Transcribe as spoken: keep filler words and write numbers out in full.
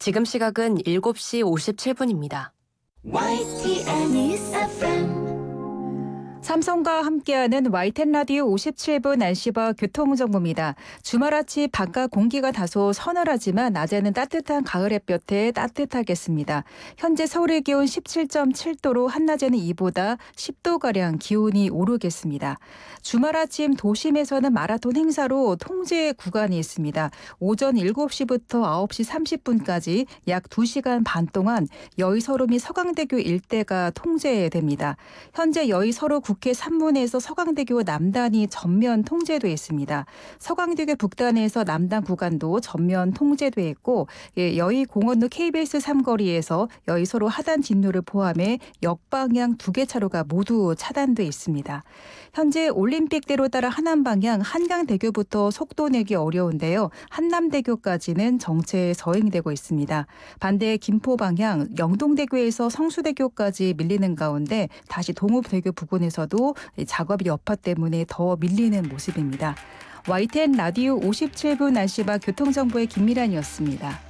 지금 시각은 일곱 시 오십칠 분입니다. 와이티엔 News 에프엠. 삼성과 함께하는 와이텐 라디오 오십칠 분 날씨와 교통정보입니다. 주말 아침 바깥 공기가 다소 서늘하지만 낮에는 따뜻한 가을 햇볕에 따뜻하겠습니다. 현재 서울의 기온 십칠 점 칠 도로 한낮에는 이보다 십 도가량 기온이 오르겠습니다. 주말 아침 도심에서는 마라톤 행사로 통제 구간이 있습니다. 오전 일곱 시부터 아홉 시 삼십 분까지 약 두 시간 반 동안 여의서로 및 서강대교 일대가 통제됩니다. 현재 여의서로 국회 산문에서 서강대교 남단이 전면 통제돼 있습니다. 서강대교 북단에서 남단 구간도 전면 통제돼 있고 여의공원로 케이비에스 삼거리에서 여의서로 하단 진로를 포함해 역방향 두 개 차로가 모두 차단돼 있습니다. 현재 올림픽대로 따라 하남 방향 한강대교부터 속도 내기 어려운데요. 한남대교까지는 정체 서행되고 있습니다. 반대 김포 방향 영동대교에서 성수대교까지 밀리는 가운데 다시 동읍대교 부근에서도 작업 여파 때문에 더 밀리는 모습입니다. 와이티엔 라디오 오십칠 분 날씨와 교통정보의 김미란이었습니다.